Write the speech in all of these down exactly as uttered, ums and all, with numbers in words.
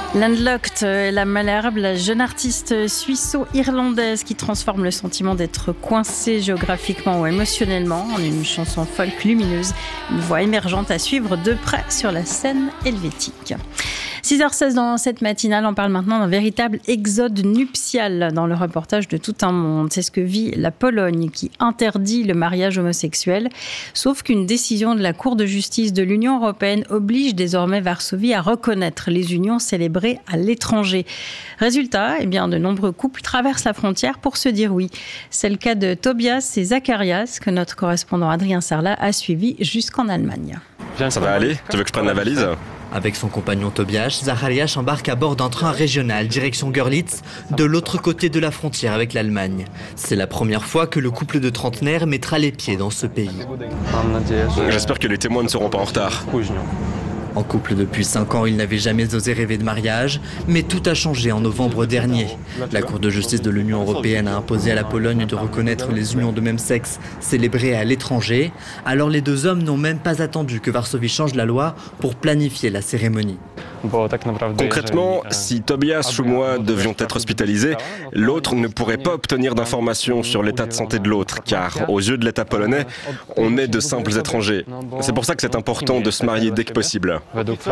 Landlocked, la Malherbe, la jeune artiste suisse-irlandaise qui transforme le sentiment d'être coincée géographiquement ou émotionnellement en une chanson folk lumineuse, une voix émergente à suivre de près sur la scène helvétique. six heures seize dans cette matinale, on parle maintenant d'un véritable exode nuptial dans le reportage de Tout un monde. C'est ce que vit la Pologne qui interdit le mariage homosexuel, sauf qu'une décision de la Cour de justice de l'Union européenne oblige désormais Varsovie à reconnaître les unions célébrées à l'étranger. Résultat, eh bien, de nombreux couples traversent la frontière pour se dire oui. C'est le cas de Tobias et Zacharias que notre correspondant Adrien Sarlat a suivi jusqu'en Allemagne. Ça va aller ? Tu veux que je prenne la valise ? Avec son compagnon Tobias, Zacharias embarque à bord d'un train régional direction Görlitz, de l'autre côté de la frontière avec l'Allemagne. C'est la première fois que le couple de trentenaires mettra les pieds dans ce pays. J'espère que les témoins ne seront pas en retard. En couple depuis cinq ans, ils n'avaient jamais osé rêver de mariage, mais tout a changé en novembre dernier. La Cour de justice de l'Union européenne a imposé à la Pologne de reconnaître les unions de même sexe célébrées à l'étranger. Alors les deux hommes n'ont même pas attendu que Varsovie change la loi pour planifier la cérémonie. Concrètement, si Tobias ou moi devions être hospitalisés, l'autre ne pourrait pas obtenir d'informations sur l'état de santé de l'autre, car aux yeux de l'État polonais, on est de simples étrangers. C'est pour ça que c'est important de se marier dès que possible.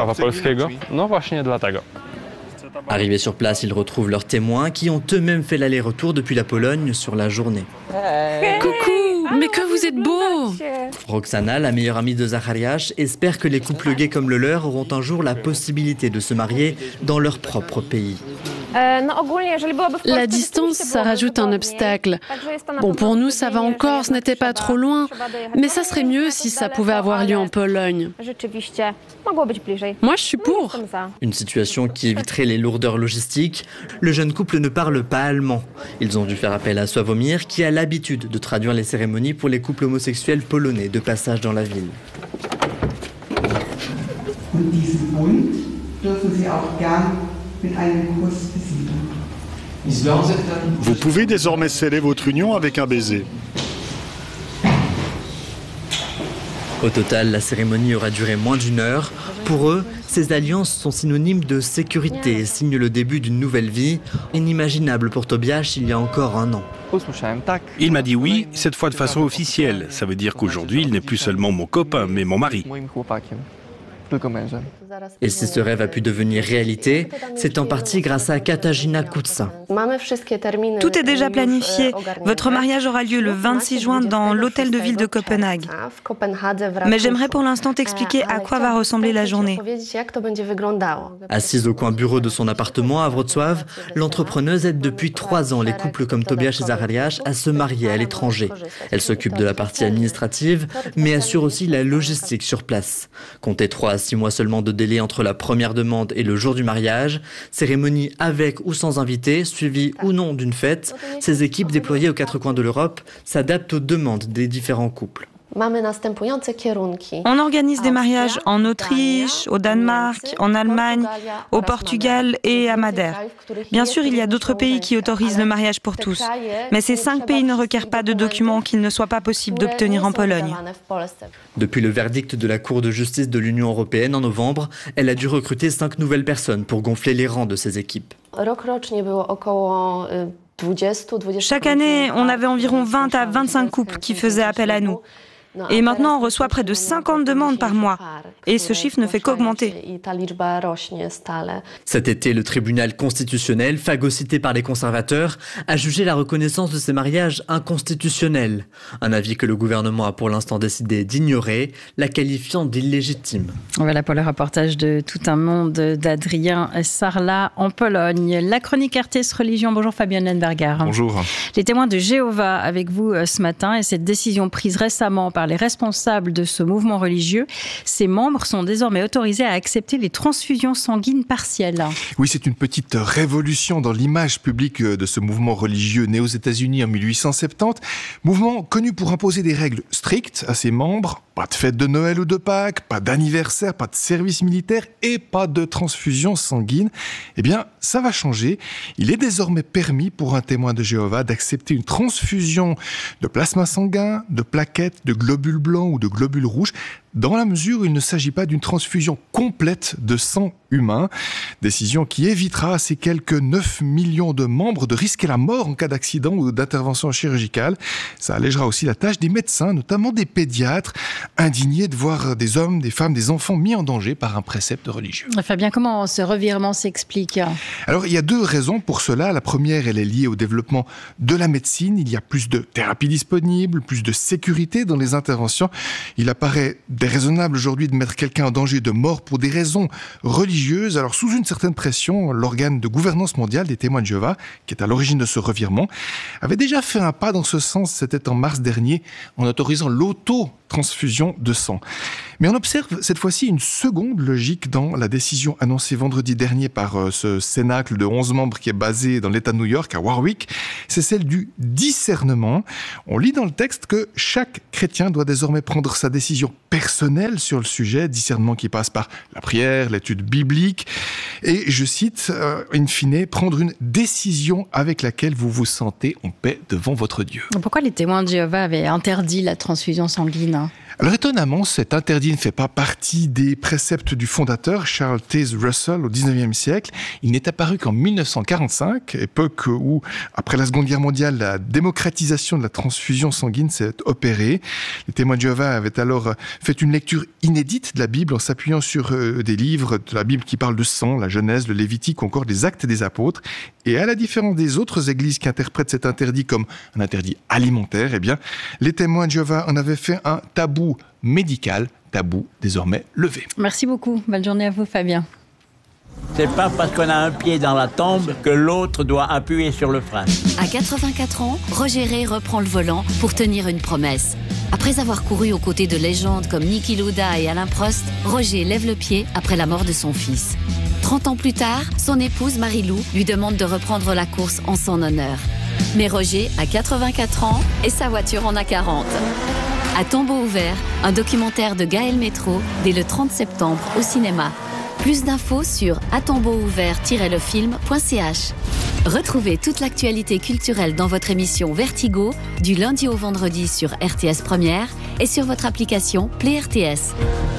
Arrivés sur place, ils retrouvent leurs témoins qui ont eux-mêmes fait l'aller-retour depuis la Pologne sur la journée. Coucou, mais que vous êtes beau! Roxana, la meilleure amie de Zacharias, espère que les couples gays comme le leur auront un jour la possibilité de se marier dans leur propre pays. La distance, ça rajoute un obstacle. Bon, pour nous, ça va encore, ce n'était pas trop loin. Mais ça serait mieux si ça pouvait avoir lieu en Pologne. Moi, je suis pour. Une situation qui éviterait les lourdeurs logistiques. Le jeune couple ne parle pas allemand. Ils ont dû faire appel à Sławomir, qui a l'habitude de traduire les cérémonies pour les couples homosexuels polonais de passage dans la ville. Vous pouvez désormais sceller votre union avec un baiser. Au total, la cérémonie aura duré moins d'une heure. Pour eux, ces alliances sont synonymes de sécurité et signent le début d'une nouvelle vie, inimaginable pour Tobias il y a encore un an. Il m'a dit oui, cette fois de façon officielle. Ça veut dire qu'aujourd'hui, il n'est plus seulement mon copain, mais mon mari. Et si ce rêve a pu devenir réalité, c'est en partie grâce à Katarzyna Kutsa. Tout est déjà planifié. Votre mariage aura lieu le vingt-six juin dans l'hôtel de ville de Copenhague. Mais j'aimerais pour l'instant t'expliquer à quoi va ressembler la journée. Assise au coin bureau de son appartement à Wrocław, l'entrepreneuse aide depuis trois ans les couples comme Tobias et Zacharias à se marier à l'étranger. Elle s'occupe de la partie administrative, mais assure aussi la logistique sur place. Comptez trois à six mois seulement de délai entre la première demande et le jour du mariage, cérémonie avec ou sans invité, suivie ou non d'une fête, ces équipes déployées aux quatre coins de l'Europe s'adaptent aux demandes des différents couples. On organise des mariages en Autriche, au Danemark, en Allemagne, au Portugal et à Madère. Bien sûr, il y a d'autres pays qui autorisent le mariage pour tous, mais ces cinq pays ne requièrent pas de documents qu'il ne soit pas possible d'obtenir en Pologne. Depuis le verdict de la Cour de justice de l'Union européenne en novembre, elle a dû recruter cinq nouvelles personnes pour gonfler les rangs de ses équipes. Chaque année, on avait environ vingt à vingt-cinq couples qui faisaient appel à nous. Et maintenant, on reçoit près de cinquante demandes par mois. Et ce chiffre ne fait qu'augmenter. Cet été, le tribunal constitutionnel, phagocyté par les conservateurs, a jugé la reconnaissance de ces mariages inconstitutionnels. Un avis que le gouvernement a pour l'instant décidé d'ignorer, la qualifiant d'illégitime. Voilà pour le reportage de Tout un monde d'Adrien Sarlat en Pologne. La chronique R T S Religion. Bonjour Fabien Lenberger. Bonjour. Les témoins de Jéhovah avec vous ce matin et cette décision prise récemment par les responsables de ce mouvement religieux. Ses membres sont désormais autorisés à accepter les transfusions sanguines partielles. Oui, c'est une petite révolution dans l'image publique de ce mouvement religieux né aux États-Unis en mille huit cent soixante-dix. Mouvement connu pour imposer des règles strictes à ses membres. Pas de fête de Noël ou de Pâques, pas d'anniversaire, pas de service militaire et pas de transfusion sanguine. Eh bien, ça va changer. Il est désormais permis pour un témoin de Jéhovah d'accepter une transfusion de plasma sanguin, de plaquettes, de globules blancs ou de globules rouges dans la mesure où il ne s'agit pas d'une transfusion complète de sang humain. Décision qui évitera à ces quelques neuf millions de membres de risquer la mort en cas d'accident ou d'intervention chirurgicale. Ça allégera aussi la tâche des médecins, notamment des pédiatres, indignés de voir des hommes, des femmes, des enfants mis en danger par un précepte religieux. Fabien, comment ce revirement s'explique ? Alors, il y a deux raisons pour cela. La première, elle est liée au développement de la médecine. Il y a plus de thérapies disponibles, plus de sécurité dans les interventions. Il apparaît déraisonnable aujourd'hui de mettre quelqu'un en danger de mort pour des raisons religieuses. Alors, sous une certaine pression, l'organe de gouvernance mondiale des témoins de Jéhovah, qui est à l'origine de ce revirement, avait déjà fait un pas dans ce sens. C'était en mars dernier, en autorisant l'auto-transfusion de sang. Mais on observe cette fois-ci une seconde logique dans la décision annoncée vendredi dernier par euh, ce cénacle de onze membres qui est basé dans l'État de New York, à Warwick. C'est celle du discernement. On lit dans le texte que chaque chrétien doit désormais prendre sa décision personnelle sur le sujet, discernement qui passe par la prière, l'étude biblique, et, je cite, euh, in fine, prendre une décision avec laquelle vous vous sentez en paix devant votre Dieu. Pourquoi les témoins de Jéhovah avaient interdit la transfusion sanguine ? Alors étonnamment, cet interdit ne fait pas partie des préceptes du fondateur Charles Taze Russell au dix-neuvième siècle. Il n'est apparu qu'en mille neuf cent quarante-cinq, époque où, après la Seconde Guerre mondiale, la démocratisation de la transfusion sanguine s'est opérée. Les témoins de Jéhovah avaient alors fait une lecture inédite de la Bible en s'appuyant sur euh, des livres de la Bible qui parlent de sang, la Genèse, le Lévitique ou encore des Actes des Apôtres. Et à la différence des autres églises qui interprètent cet interdit comme un interdit alimentaire, eh bien, les témoins de Jéhovah en avaient fait un tabou médical, tabou désormais levé. Merci beaucoup. Bonne journée à vous, Fabien. C'est pas parce qu'on a un pied dans la tombe que l'autre doit appuyer sur le frein. À quatre-vingt-quatre ans, Roger Ray reprend le volant pour tenir une promesse. Après avoir couru aux côtés de légendes comme Niki Lauda et Alain Prost, Roger lève le pied après la mort de son fils. trente ans plus tard, son épouse Marie-Lou lui demande de reprendre la course en son honneur. Mais Roger a quatre-vingt-quatre ans et sa voiture en a quarante. À tombeau ouvert, un documentaire de Gaël Métro dès le trente septembre au cinéma. Plus d'infos sur à tombeau ouvert tiret le film point c h. Retrouvez toute l'actualité culturelle dans votre émission Vertigo du lundi au vendredi sur R T S Première et sur votre application Play R T S.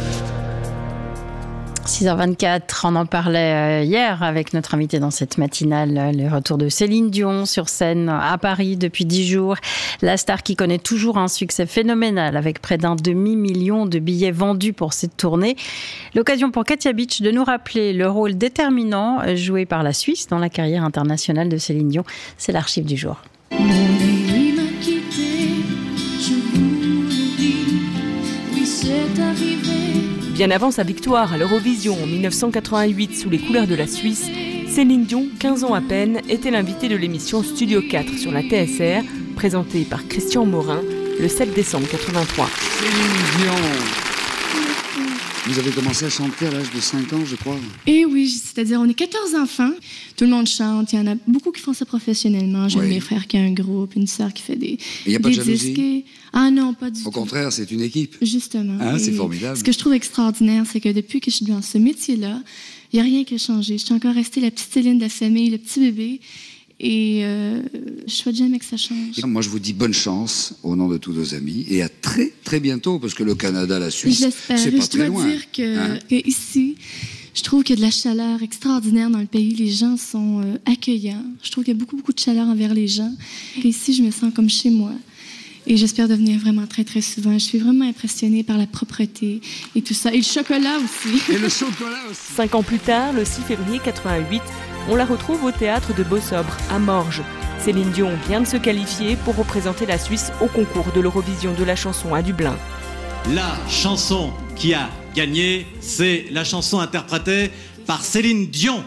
six heures vingt-quatre, on en parlait hier avec notre invité dans cette matinale, le retour de Céline Dion sur scène à Paris depuis dix jours. La star qui connaît toujours un succès phénoménal avec près d'un demi-million de billets vendus pour cette tournée. L'occasion pour Katia Beach de nous rappeler le rôle déterminant joué par la Suisse dans la carrière internationale de Céline Dion. C'est l'archive du jour. Mon m'a quitté, je vous le dis, oui c'est arrivé. Bien avant sa victoire à l'Eurovision en dix-neuf cent quatre-vingt-huit sous les couleurs de la Suisse, Céline Dion, quinze ans à peine, était l'invitée de l'émission Studio quatre sur la T S R, présentée par Christian Morin le sept décembre quatre-vingt-trois. Céline Dion, vous avez commencé à chanter à l'âge de cinq ans, je crois. Eh oui, c'est-à-dire on est quatorze enfants, tout le monde chante, il y en a beaucoup qui font ça professionnellement. J'ai oui. mes frères qui ont un groupe, une sœur qui fait des, il y a pas des de jalousie. disques. Ah non, pas du Au tout. Au contraire, c'est une équipe. Justement. Hein, c'est formidable. Ce que je trouve extraordinaire, c'est que depuis que je suis dans ce métier-là, il n'y a rien qui a changé. Je suis encore restée la petite Céline de la famille, le petit bébé. Et euh, je souhaite jamais que ça change. Et moi, je vous dis bonne chance au nom de tous nos amis et à très, très bientôt, parce que le Canada, la Suisse, c'est pas je très loin. Je dois dire que, hein? que ici, je trouve qu'il y a de la chaleur extraordinaire dans le pays. Les gens sont euh, accueillants. Je trouve qu'il y a beaucoup, beaucoup de chaleur envers les gens. Et ici, je me sens comme chez moi. Et j'espère de venir vraiment très, très souvent. Je suis vraiment impressionnée par la propreté et tout ça. Et le chocolat aussi. Et le chocolat aussi. Cinq ans plus tard, le six février quatre-vingt-huit, on la retrouve au théâtre de Beausobre, à Morges. Céline Dion vient de se qualifier pour représenter la Suisse au concours de l'Eurovision de la chanson à Dublin. La chanson qui a gagné, c'est la chanson interprétée par Céline Dion.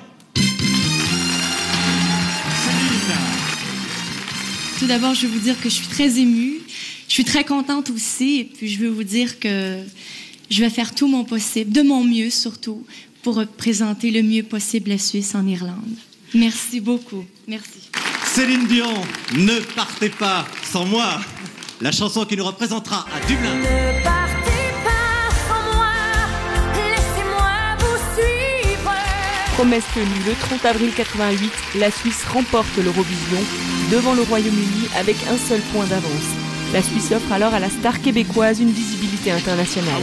Tout d'abord, je veux vous dire que je suis très émue. Je suis très contente aussi. Et puis, je veux vous dire que je vais faire tout mon possible, de mon mieux surtout, pour représenter le mieux possible la Suisse en Irlande. Merci beaucoup. Merci. Céline Dion, ne partez pas sans moi. La chanson qui nous représentera à Dublin. Ne partez pas sans moi, laissez-moi vous suivre. Promesse tenue, le trente avril quatre-vingt-huit, la Suisse remporte l'Eurovision devant le Royaume-Uni avec un seul point d'avance. La Suisse offre alors à la star québécoise une visibilité visibilité internationale.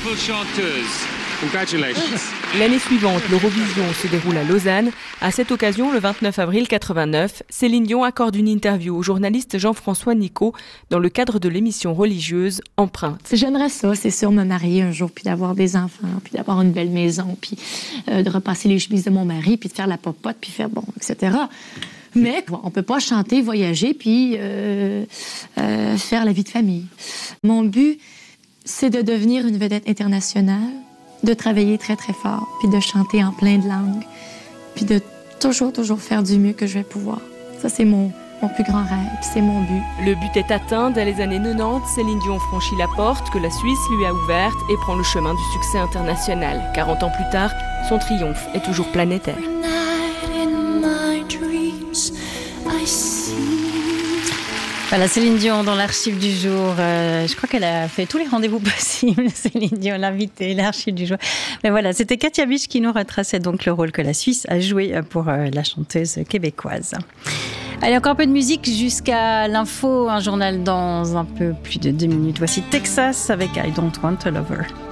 L'année suivante, l'Eurovision se déroule à Lausanne. À cette occasion, le vingt-neuf avril quatre-vingt-neuf, Céline Dion accorde une interview au journaliste Jean-François Nicot dans le cadre de l'émission religieuse Empreinte. J'aimerais ça, c'est sûr, me marier un jour, puis d'avoir des enfants, puis d'avoir une belle maison, puis euh, de repasser les chemises de mon mari, puis de faire la popote, puis faire bon, et cetera. Mais on peut pas chanter, voyager, puis euh, euh, faire la vie de famille. Mon but, c'est de devenir une vedette internationale, de travailler très, très fort, puis de chanter en plein de langues, puis de toujours, toujours faire du mieux que je vais pouvoir. Ça, c'est mon, mon plus grand rêve, c'est mon but. Le but est atteint. Dès les années quatre-vingt-dix, Céline Dion franchit la porte que la Suisse lui a ouverte et prend le chemin du succès international. quarante ans plus tard, son triomphe est toujours planétaire. Voilà, Céline Dion dans l'archive du jour. Euh, je crois qu'elle a fait tous les rendez-vous possibles. Céline Dion, l'invitée, l'archive du jour. Mais voilà, c'était Katia Biche qui nous retraçait donc le rôle que la Suisse a joué pour euh, la chanteuse québécoise. Allez, encore un peu de musique jusqu'à l'info, un journal dans un peu plus de deux minutes. Voici Texas avec I Don't Want a Lover.